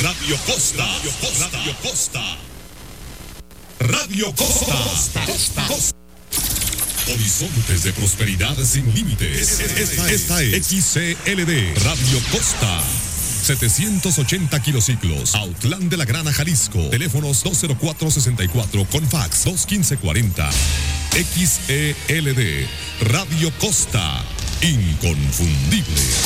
Radio Costa. Radio Costa. Radio Costa. Horizontes de prosperidad sin límites. Esta es XCLD Radio Costa. 780 kilociclos, Autlán de la Grana, Jalisco. Teléfonos 204-64 con fax 215-40. XELD Radio Costa, inconfundible.